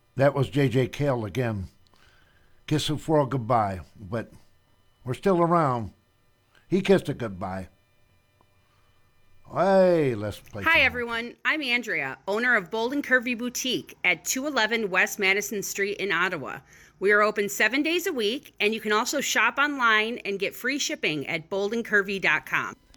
That was J.J. Cale again. Kiss it for a goodbye, but we're still around. He kissed it goodbye. Hey, let's play. Hi, everyone. I'm Andrea, owner of Bold and Curvy Boutique at 211 West Madison Street in Ottawa. We are open 7 days a week, and you can also shop online and get free shipping at boldandcurvy.com.